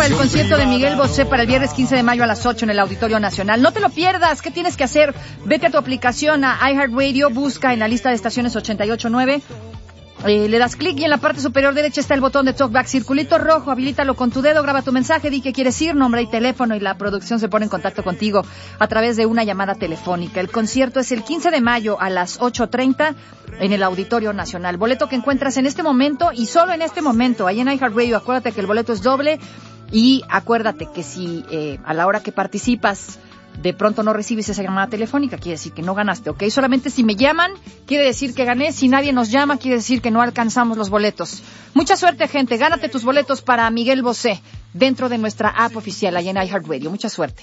para el concierto de Miguel Bosé para el viernes 15 de mayo a las 8 en el Auditorio Nacional. No te lo pierdas. ¿Qué tienes que hacer? Vete a tu aplicación a iHeartRadio, busca en la lista de estaciones 88.9. Le das clic y en la parte superior derecha está el botón de TalkBack, circulito rojo, habilítalo con tu dedo, graba tu mensaje, di que quieres ir, nombre y teléfono y la producción se pone en contacto contigo a través de una llamada telefónica. El concierto es el 15 de mayo a las 8:30 en el Auditorio Nacional. Boleto que encuentras en este momento y solo en este momento, ahí en iHeartRadio. Acuérdate que el boleto es doble y acuérdate que si a la hora que participas de pronto no recibes esa llamada telefónica, quiere decir que no ganaste, ¿ok? Solamente si me llaman, quiere decir que gané. Si nadie nos llama, quiere decir que no alcanzamos los boletos. Mucha suerte, gente. Gánate tus boletos para Miguel Bosé dentro de nuestra app oficial allá en iHeartRadio. Mucha suerte.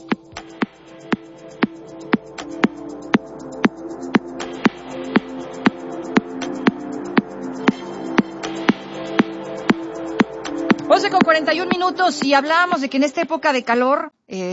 Con 41 minutos y hablábamos de que en esta época de calor,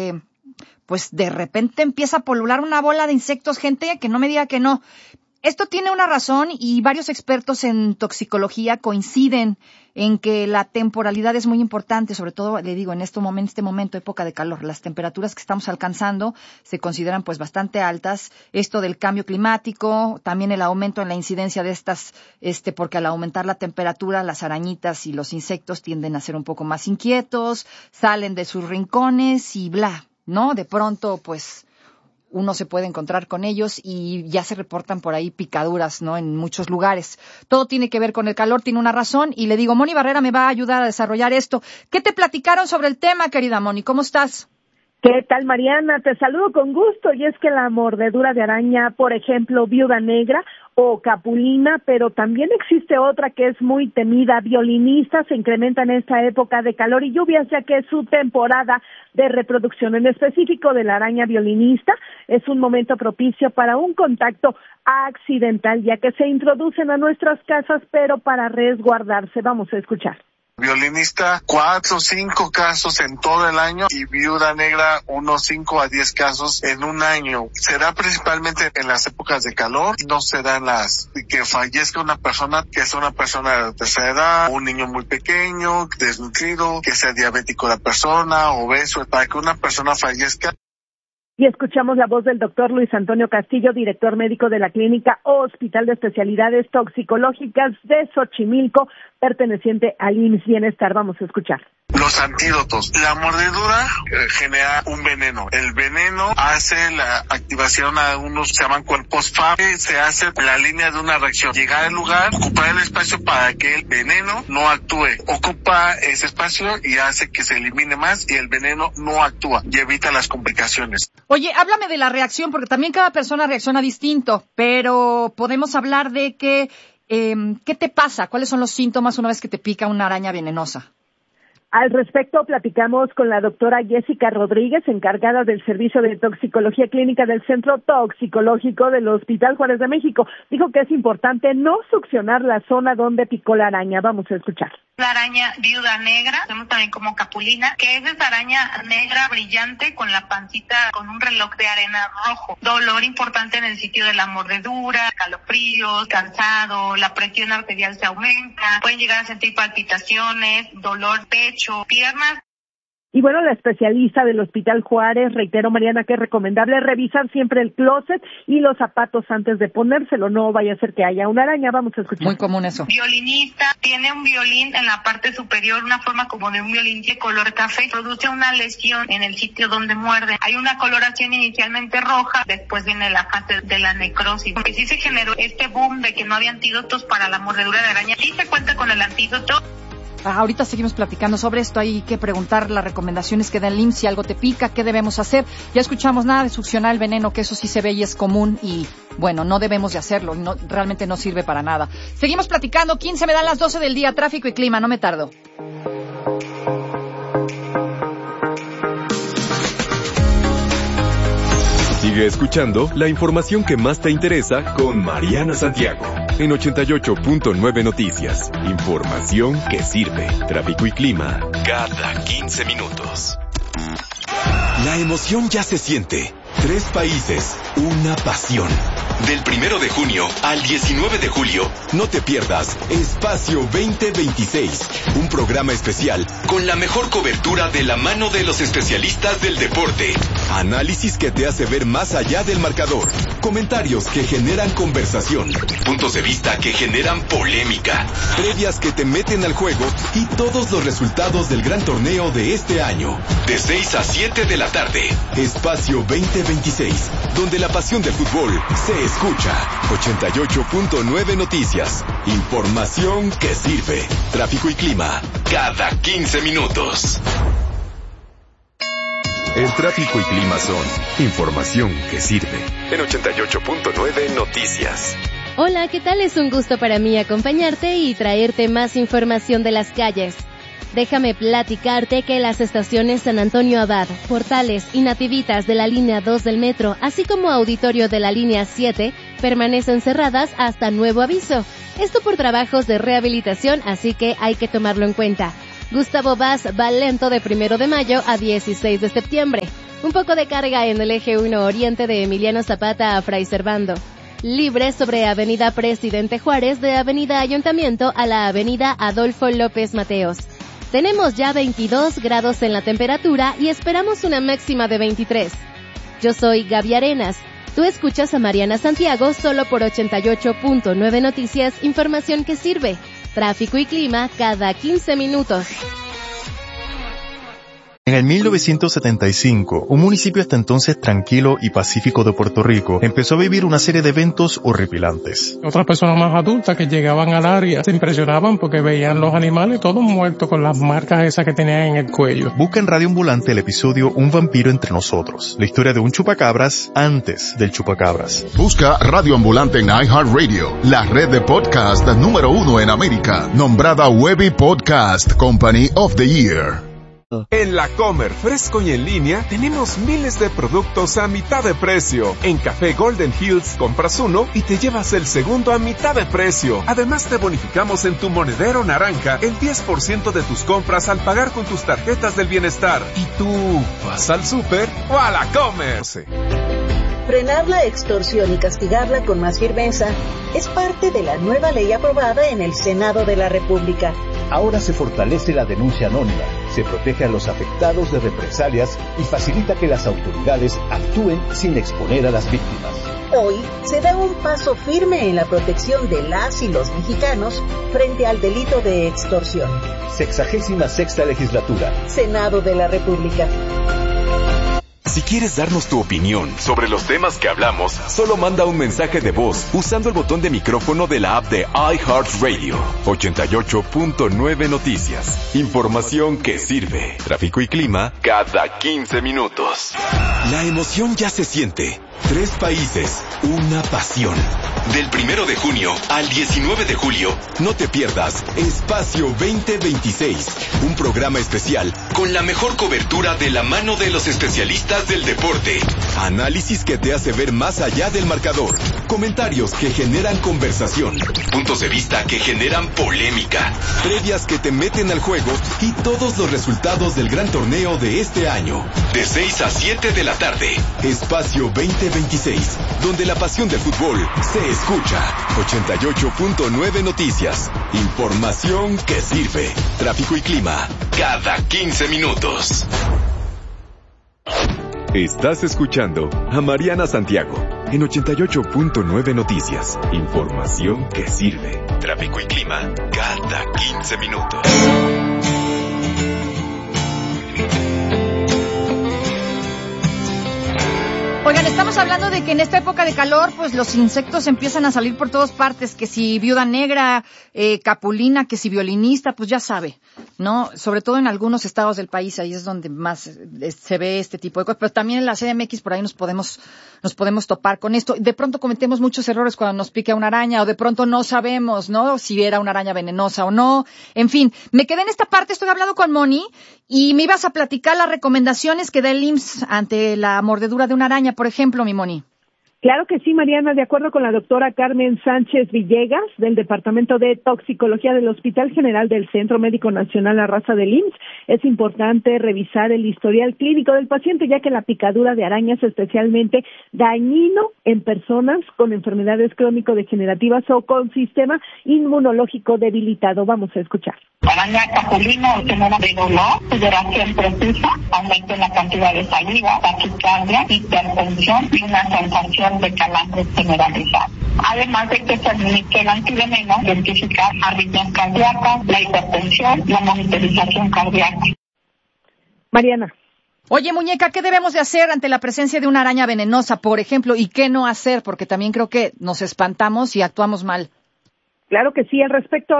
pues de repente empieza a pulular una bola de insectos, gente, que no me diga que no. Esto tiene una razón y varios expertos en toxicología coinciden en que la temporalidad es muy importante, sobre todo, le digo, en este momento, época de calor. Las temperaturas que estamos alcanzando se consideran pues bastante altas. Esto del cambio climático, también el aumento en la incidencia de estas, porque al aumentar la temperatura, las arañitas y los insectos tienden a ser un poco más inquietos, salen de sus rincones y bla, ¿no? De pronto, pues, uno se puede encontrar con ellos y ya se reportan por ahí picaduras, ¿no? En muchos lugares. Todo tiene que ver con el calor, tiene una razón. Y le digo, Moni Barrera me va a ayudar a desarrollar esto. ¿Qué te platicaron sobre el tema, querida Moni? ¿Cómo estás? ¿Qué tal, Mariana? Te saludo con gusto. Y es que la mordedura de araña, por ejemplo, viuda negra o capulina, pero también existe otra que es muy temida, violinista, se incrementa en esta época de calor y lluvias, ya que es su temporada de reproducción. En específico de la araña violinista, es un momento propicio para un contacto accidental, ya que se introducen a nuestras casas, pero para resguardarse. Vamos a escuchar. Violinista, 4 o 5 casos en todo el año y viuda negra, unos 5 a 10 casos en un año. Será principalmente en las épocas de calor, no será en las que fallezca una persona, que es una persona de tercera edad, un niño muy pequeño, desnutrido, que sea diabético la persona, obeso, para que una persona fallezca. Y escuchamos la voz del doctor Luis Antonio Castillo, director médico de la Clínica Hospital de Especialidades Toxicológicas de Xochimilco, perteneciente al IMSS Bienestar. Vamos a escuchar. Los antídotos. La mordedura genera un veneno. El veneno hace la activación a unos se llaman cuerpos FAB. Se hace la línea de una reacción. Llegar al lugar, ocupar el espacio para que el veneno no actúe. Ocupa ese espacio y hace que se elimine más y el veneno no actúa y evita las complicaciones. Oye, háblame de la reacción, porque también cada persona reacciona distinto, pero podemos hablar de que, ¿qué te pasa? ¿Cuáles son los síntomas una vez que te pica una araña venenosa? Al respecto, platicamos con la doctora Jessica Rodríguez, encargada del Servicio de Toxicología Clínica del Centro Toxicológico del Hospital Juárez de México. Dijo que es importante no succionar la zona donde picó la araña. Vamos a escuchar. La araña viuda negra, tenemos también como capulina, que es esa araña negra brillante con la pancita con un reloj de arena rojo. Dolor importante en el sitio de la mordedura, calofríos, cansado, la presión arterial se aumenta, pueden llegar a sentir palpitaciones, dolor pecho, piernas. Y bueno, la especialista del Hospital Juárez reiteró, Mariana, que es recomendable revisar siempre el closet y los zapatos antes de ponérselo. No vaya a ser que haya una araña. Vamos a escuchar. Muy común eso. Violinista tiene un violín en la parte superior, una forma como de un violín de color café. Produce una lesión en el sitio donde muerde. Hay una coloración inicialmente roja, después viene la fase de la necrosis. Porque sí se generó este boom de que no había antídotos para la mordedura de araña. Sí se cuenta con el antídoto. Ahorita seguimos platicando sobre esto. Hay que preguntar las recomendaciones que da el IMSS. Si algo te pica, ¿qué debemos hacer? Ya escuchamos nada de succionar el veneno, que eso sí se ve y es común. Y bueno, no debemos de hacerlo. No, realmente no sirve para nada. Seguimos platicando. 15 me dan las 12 del día. Tráfico y clima. No me tardo. Sigue escuchando la información que más te interesa con Mariana Santiago en 88.9 Noticias. Información que sirve. Tráfico y clima cada 15 minutos. La emoción ya se siente. 3 países, una pasión. Del 1 de junio al 19 de julio, no te pierdas Espacio 2026, un programa especial con la mejor cobertura de la mano de los especialistas del deporte. Análisis que te hace ver más allá del marcador, comentarios que generan conversación, puntos de vista que generan polémica, previas que te meten al juego y todos los resultados del gran torneo de este año. De 6 a 7 de la tarde, Espacio 2026, donde la pasión del fútbol se escucha. 88.9 Noticias. Información que sirve. Tráfico y clima cada 15 minutos. El tráfico y clima son información que sirve. En 88.9 Noticias. Hola, ¿qué tal? Es un gusto para mí acompañarte y traerte más información de las calles. Déjame platicarte que las estaciones San Antonio Abad, Portales y Nativitas de la línea 2 del metro, así como Auditorio de la línea 7, permanecen cerradas hasta nuevo aviso. Esto por trabajos de rehabilitación, así que hay que tomarlo en cuenta. Gustavo Vaz va lento de 1 de mayo a 16 de septiembre. Un poco de carga en el eje 1 oriente de Emiliano Zapata a Fray Servando. Libre sobre Avenida Presidente Juárez de Avenida Ayuntamiento a la Avenida Adolfo López Mateos. Tenemos ya 22 grados en la temperatura y esperamos una máxima de 23. Yo soy Gaby Arenas. Tú escuchas a Mariana Santiago solo por 88.9 Noticias, información que sirve. Tráfico y clima cada 15 minutos. En el 1975, un municipio hasta entonces tranquilo y pacífico de Puerto Rico empezó a vivir una serie de eventos horripilantes. Otras personas más adultas que llegaban al área se impresionaban porque veían los animales todos muertos con las marcas esas que tenían en el cuello. Busca en Radio Ambulante el episodio Un vampiro entre nosotros, la historia de un chupacabras antes del chupacabras. Busca Radio Ambulante en iHeartRadio, la red de podcast número 1 en América, nombrada Webby Podcast Company of the Year. En La Comer, fresco y en línea, tenemos miles de productos a mitad de precio. En Café Golden Hills, compras uno y te llevas el segundo a mitad de precio. Además, te bonificamos en tu monedero naranja el 10% de tus compras al pagar con tus tarjetas del bienestar. ¿Y tú vas al súper o a La Comer? Frenar la extorsión y castigarla con más firmeza es parte de la nueva ley aprobada en el Senado de la República. Ahora se fortalece la denuncia anónima, se protege a los afectados de represalias y facilita que las autoridades actúen sin exponer a las víctimas. Hoy se da un paso firme en la protección de las y los mexicanos frente al delito de extorsión. 66ª Legislatura. Senado de la República. Si quieres darnos tu opinión sobre los temas que hablamos, solo manda un mensaje de voz usando el botón de micrófono de la app de iHeartRadio. 88.9 Noticias. Información que sirve. Tráfico y clima cada 15 minutos. La emoción ya se siente. 3 países, una pasión. Del 1 de junio al 19 de julio, no te pierdas Espacio 2026, un programa especial con la mejor cobertura de la mano de los especialistas del deporte. Análisis que te hace ver más allá del marcador, comentarios que generan conversación, puntos de vista que generan polémica, previas que te meten al juego y todos los resultados del gran torneo de este año. De 6 a 7 de la tarde, Espacio 2026, donde la pasión del fútbol se escucha. 88.9 Noticias. Información que sirve. Tráfico y clima cada 15 minutos. Estás escuchando a Mariana Santiago en 88.9 Noticias. Información que sirve. Tráfico y clima cada 15 minutos. Oigan, estamos hablando de que en esta época de calor, pues los insectos empiezan a salir por todas partes, que si viuda negra, capulina, que si violinista, pues ya sabe, ¿no? Sobre todo en algunos estados del país, ahí es donde más se ve este tipo de cosas, pero también en la CDMX por ahí nos podemos topar con esto. De pronto cometemos muchos errores cuando nos pica una araña, o de pronto no sabemos, ¿no? Si era una araña venenosa o no. En fin, me quedé en esta parte, estoy hablando con Moni, y me ibas a platicar las recomendaciones que da el IMSS ante la mordedura de una araña, por ejemplo, mi Moni. Claro que sí, Mariana, de acuerdo con la doctora Carmen Sánchez Villegas, del Departamento de Toxicología del Hospital General del Centro Médico Nacional La Raza del IMSS, es importante revisar el historial clínico del paciente, ya que la picadura de araña es especialmente dañino en personas con enfermedades crónico-degenerativas o con sistema inmunológico debilitado. Vamos a escuchar. Araña capulina o tenora de dolor, sudoración profusa, aumento en la cantidad de saliva, taquicardia, hipertensión y una sensación de calambre generalizado. Además de que se administra el antiveneno, identificar arritmias cardíacas, la hipertensión, la monitorización cardíaca. Mariana. Oye, muñeca, ¿qué debemos de hacer ante la presencia de una araña venenosa, por ejemplo, y qué no hacer? Porque también creo que nos espantamos y actuamos mal. Claro que sí, al respecto